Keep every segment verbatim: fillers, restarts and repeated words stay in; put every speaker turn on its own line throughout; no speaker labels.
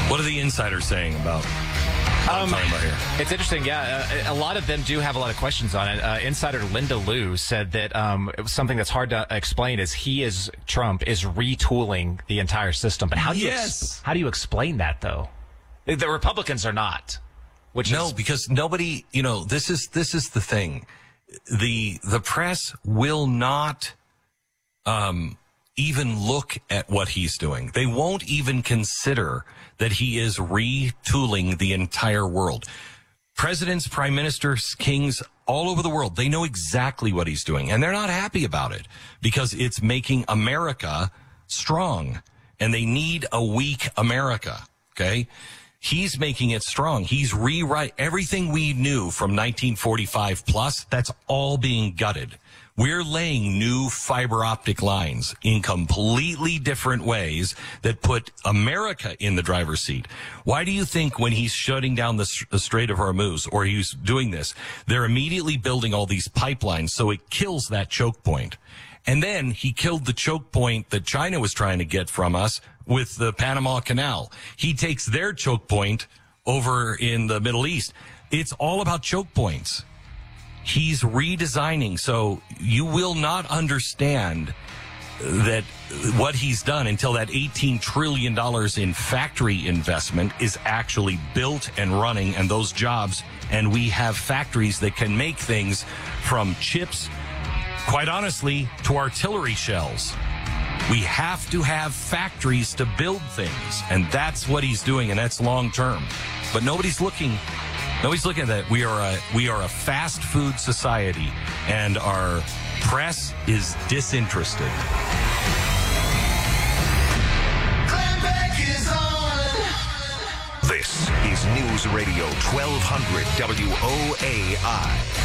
What are the insiders saying about what I'm
Um,
talking about here?
It's interesting, yeah. Uh, a lot of them do have a lot of questions on it. Uh, insider Linda Liu said that um, it was something that's hard to explain is he is, Trump is retooling the entire system. But how do you,
Yes.
ex- how do you explain that, though? The Republicans are not. Which
No,
is,
because nobody, you know, this is this is the thing. The the press will not um, even look at what he's doing. They won't even consider that he is retooling the entire world. Presidents, prime ministers, kings all over the world, they know exactly what he's doing, and they're not happy about it because it's making America strong, and they need a weak America, okay? He's making it strong. He's rewrite everything we knew from nineteen forty-five plus. That's all being gutted. We're laying new fiber optic lines in completely different ways that put America in the driver's seat. Why do you think when he's shutting down the, the Strait of Hormuz or he's doing this, they're immediately building all these pipelines so it kills that choke point? And then he killed the choke point that China was trying to get from us with the Panama Canal. He takes their choke point over in the Middle East. It's all about choke points. He's redesigning. So you will not understand that what he's done until that eighteen trillion dollars in factory investment is actually built and running, and those jobs. And we have factories that can make things from chips, quite honestly, to artillery shells. We have to have factories to build things, and that's what he's doing, and that's long term. But nobody's looking. Nobody's looking at that. We are a we are a fast food society, and our press is disinterested.
This is News Radio twelve hundred W O A I.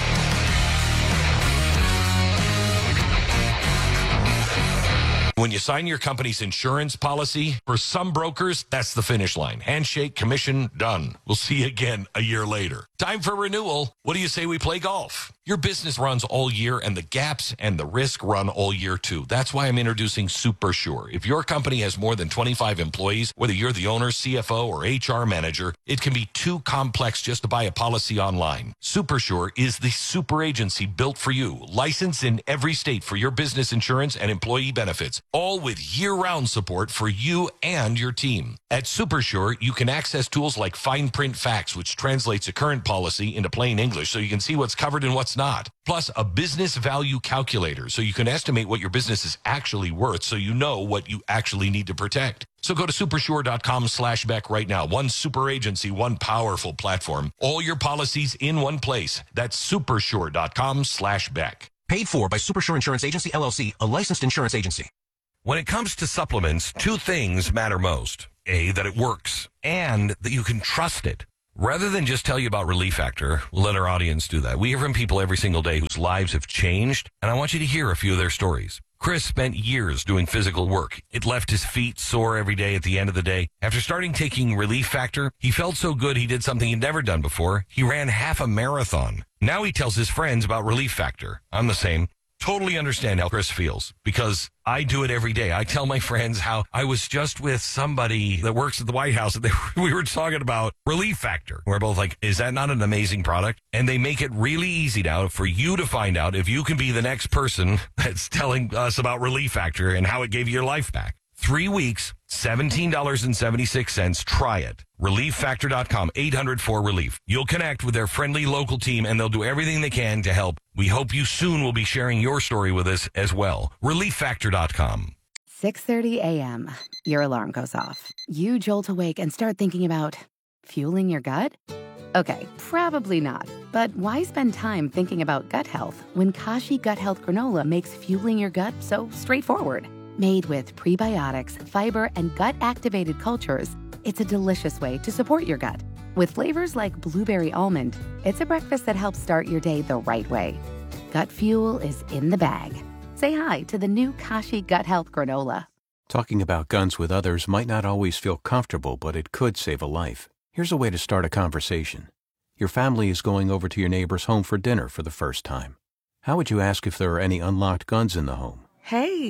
When you sign your company's insurance policy, for some brokers, that's the finish line. Handshake, commission, done. We'll see you again a year later. Time for renewal. What do you say we play golf? Your business runs all year, and the gaps and the risk run all year, too. That's why I'm introducing Super Sure. If your company has more than twenty-five employees, whether you're the owner, C F O, or H R manager, it can be too complex just to buy a policy online. Super Sure is the super agency built for you, licensed in every state for your business insurance and employee benefits, all with year-round support for you and your team. At Super Sure, you can access tools like Fine Print Facts, which translates a current policy into plain English so you can see what's covered and what's not. Plus, a business value calculator so you can estimate what your business is actually worth so you know what you actually need to protect. So go to supersure.com slash Beck right now. One super agency, one powerful platform. All your policies in one place. That's supersure.com slash Beck.
Paid for by Supersure Insurance Agency, L L C, a licensed insurance agency.
When it comes to supplements, two things matter most. A, that it works, and that you can trust it. Rather than just tell you about Relief Factor, we'll let our audience do that. We hear from people every single day whose lives have changed, and I want you to hear a few of their stories. Chris spent years doing physical work. It left his feet sore every day at the end of the day. After starting taking Relief Factor, he felt so good he did something he'd never done before. He ran half a marathon. Now he tells his friends about Relief Factor. I'm the same. Totally understand how Chris feels because I do it every day. I tell my friends how I was just with somebody that works at the White House and they, we were talking about Relief Factor. We're both like, is that not an amazing product? And they make it really easy now for you to find out if you can be the next person that's telling us about Relief Factor and how it gave you your life back. Three weeks, seventeen dollars and seventy-six cents. Try it. relief factor dot com, eight hundred four relief. You'll connect with their friendly local team, and they'll do everything they can to help. We hope you soon will be sharing your story with us as well. relief factor dot com.
six thirty a.m. Your alarm goes off. You jolt awake and start thinking about fueling your gut? Okay, probably not. But why spend time thinking about gut health when Kashi Gut Health Granola makes fueling your gut so straightforward? Made with prebiotics, fiber, and gut-activated cultures, it's a delicious way to support your gut. With flavors like blueberry almond, it's a breakfast that helps start your day the right way. Gut fuel is in the bag. Say hi to the new Kashi Gut Health Granola.
Talking about guns with others might not always feel comfortable, but it could save a life. Here's a way to start a conversation. Your family is going over to your neighbor's home for dinner for the first time. How would you ask if there are any unlocked guns in the home?
Hey,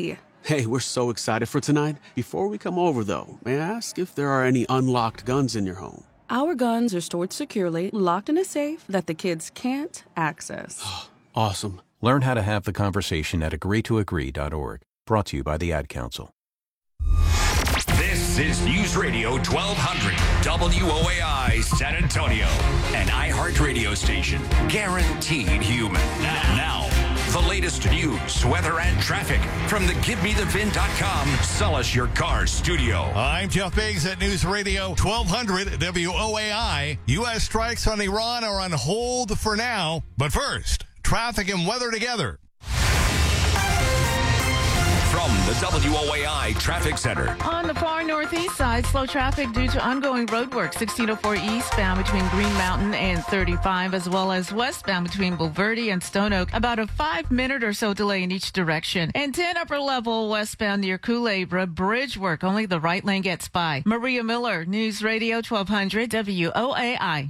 Hey, we're so excited for tonight. Before we come over, though, may I ask if there are any unlocked guns in your home?
Our guns are stored securely, locked in a safe that the kids can't access.
Awesome.
Learn how to have the conversation at agree to agree dot org. Brought to you by the Ad Council.
This is News Radio twelve hundred W O A I San Antonio, an iHeartRadio station, guaranteed human. Now, the latest news, weather, and traffic from the give me the vin dot com Sell Us Your Car studio.
I'm Jeff Biggs at News Radio twelve hundred W O A I. U S strikes on Iran are on hold for now. But first, traffic and weather together.
From the W O A I Traffic Center.
On the far northeast side, slow traffic due to ongoing road work. sixteen oh four eastbound between Green Mountain and thirty-five, as well as westbound between Bulverde and Stone Oak. About a five-minute or so delay in each direction. And ten upper level westbound near Culebra, bridge work. Only the right lane gets by. Maria Miller, News Radio twelve hundred W O A I.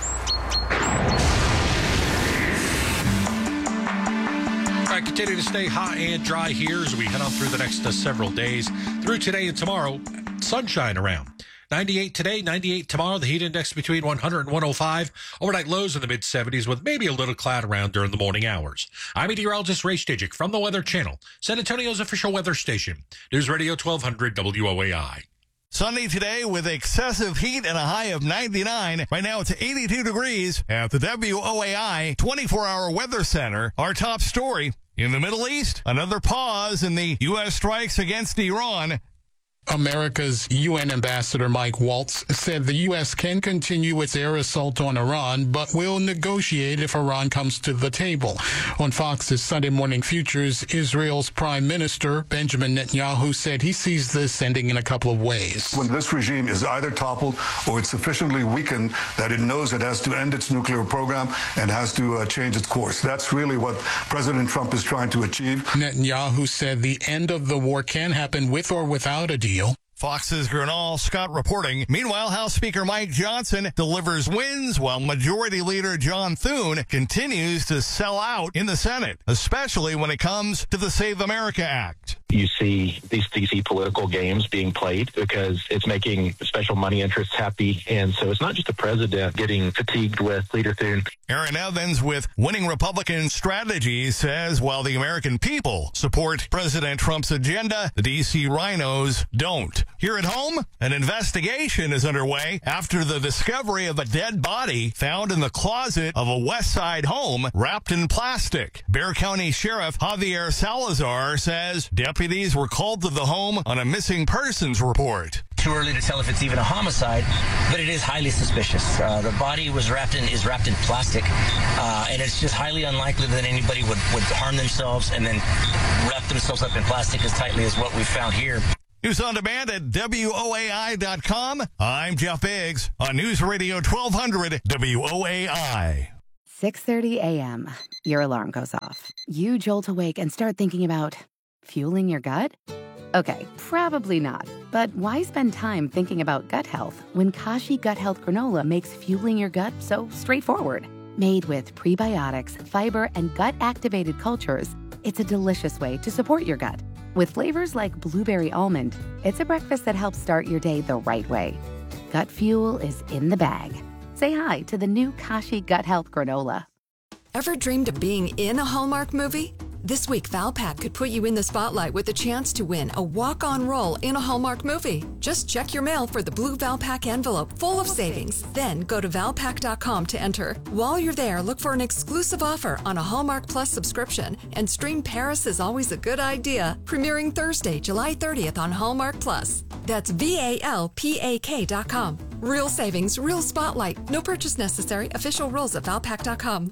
All right, continue to stay hot and dry here as we head on through the next uh, several days. Through today and tomorrow, sunshine around. ninety-eight today, ninety-eight tomorrow. The heat index between one hundred and one oh five. Overnight lows in the mid seventies with maybe a little cloud around during the morning hours. I'm meteorologist Ray Stajic from the Weather Channel, San Antonio's official weather station. News Radio twelve hundred W O A I.
Sunny today with excessive heat and a high of ninety-nine. Right now it's eighty-two degrees at the W O A I twenty-four hour Weather Center. Our top story in the Middle East, another pause in the U S strikes against Iran.
America's U N Ambassador Mike Waltz said the U S can continue its air assault on Iran, but will negotiate if Iran comes to the table. On Fox's Sunday Morning Futures, Israel's Prime Minister Benjamin Netanyahu said he sees this ending in a couple of ways.
When this regime is either toppled or it's sufficiently weakened that it knows it has to end its nuclear program and has to uh, change its course. That's really what President Trump is trying to achieve.
Netanyahu said the end of the war can happen with or without a deal.
Fox's Gernal Scott reporting. Meanwhile, House Speaker Mike Johnson delivers wins while Majority Leader John Thune continues to sell out in the Senate, especially when it comes to the Save America Act.
You see these D C political games being played because it's making special money interests happy. And so it's not just the president getting fatigued with Leader Thune.
Aaron Evans with Winning Republican Strategies says while the American people support President Trump's agenda, the D C rhinos don't. Here at home, an investigation is underway after the discovery of a dead body found in the closet of a West Side home wrapped in plastic. Bexar County Sheriff Javier Salazar says deputies were called to the home on a missing persons report.
Too early to tell if it's even a homicide, but it is highly suspicious. Uh, the body was wrapped in is wrapped in plastic, uh, and it's just highly unlikely that anybody would, would harm themselves and then wrap themselves up in plastic as tightly as what we found here.
News on demand at W O A I dot com. I'm Jeff Biggs on News Radio twelve hundred W O A I.
six thirty a.m. Your alarm goes off. You jolt awake and start thinking about fueling your gut? Okay, probably not. But why spend time thinking about gut health when Kashi Gut Health Granola makes fueling your gut so straightforward? Made with prebiotics, fiber, and gut-activated cultures, it's a delicious way to support your gut. With flavors like blueberry almond, it's a breakfast that helps start your day the right way. Gut fuel is in the bag. Say hi to the new Kashi Gut Health Granola.
Ever dreamed of being in a Hallmark movie? This week, Valpak could put you in the spotlight with a chance to win a walk-on role in a Hallmark movie. Just check your mail for the blue Valpak envelope full of savings. Then go to valpak dot com to enter. While you're there, look for an exclusive offer on a Hallmark Plus subscription and stream Paris is Always a Good Idea, premiering Thursday, July thirtieth on Hallmark Plus. That's V A L P A K dot com. Real savings, real spotlight. No purchase necessary. Official rules at valpak dot com.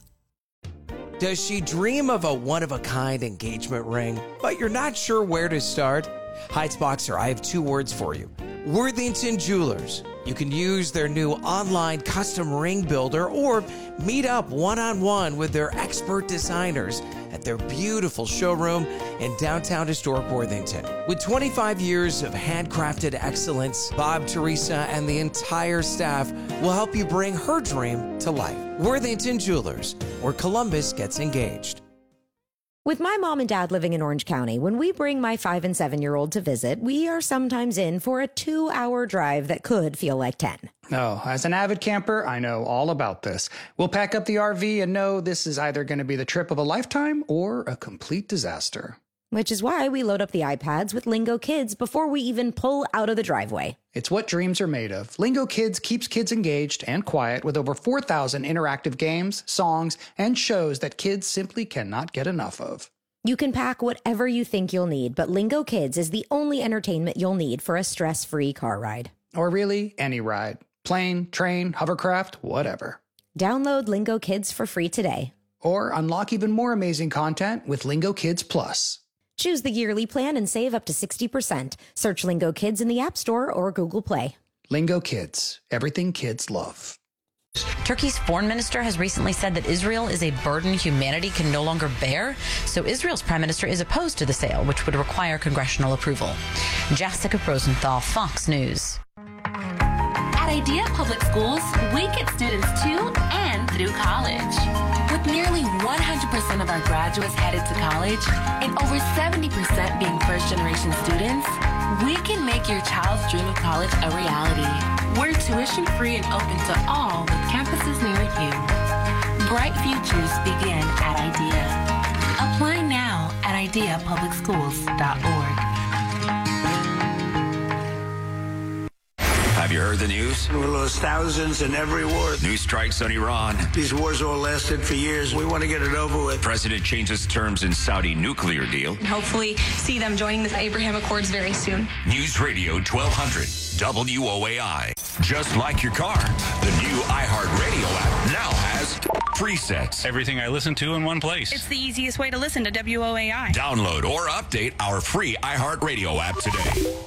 Does she dream of a one-of-a-kind engagement ring, but you're not sure where to start? Heights Boxer, I have two words for you. Worthington Jewelers. You can use their new online custom ring builder or meet up one-on-one with their expert designers at their beautiful showroom in downtown historic Worthington. With twenty-five years of handcrafted excellence, Bob, Teresa, and the entire staff will help you bring her dream to life. Worthington Jewelers, where Columbus gets engaged.
With my mom and dad living in Orange County, when we bring my five and seven-year-old to visit, we are sometimes in for a two-hour drive that could feel like ten.
Oh, as an avid camper, I know all about this. We'll pack up the R V and know this is either going to be the trip of a lifetime or a complete disaster.
Which is why we load up the iPads with Lingo Kids before we even pull out of the driveway.
It's what dreams are made of. Lingo Kids keeps kids engaged and quiet with over four thousand interactive games, songs, and shows that kids simply cannot get enough of.
You can pack whatever you think you'll need, but Lingo Kids is the only entertainment you'll need for a stress-free car ride.
Or really, any ride. Plane, train, hovercraft, whatever.
Download Lingo Kids for free today.
Or unlock even more amazing content with Lingo Kids Plus.
Choose the yearly plan and save up to sixty percent. Search Lingo Kids in the App Store or Google Play.
Lingo Kids. Everything kids love.
Turkey's foreign minister has recently said that Israel is a burden humanity can no longer bear. So Israel's prime minister is opposed to the sale, which would require congressional approval. Jessica Rosenthal, Fox News.
At Idea Public Schools, we get students to and through college. With nearly one hundred percent of our graduates headed to college and over seventy percent being first-generation students, we can make your child's dream of college a reality. We're tuition-free and open to all with campuses near you. Bright futures begin at Idea. Apply now at idea public schools dot org.
Have you heard the news?
We lost thousands in every war.
New strikes on Iran.
These wars all lasted for years. We want to get it over with.
President changes terms in Saudi nuclear deal.
Hopefully see them joining this Abraham Accords very soon.
News Radio twelve hundred W O A I. Just like your car, the new iHeartRadio app now has presets.
Everything I listen to in one place.
It's the easiest way to listen to W O A I.
Download or update our free iHeartRadio app today.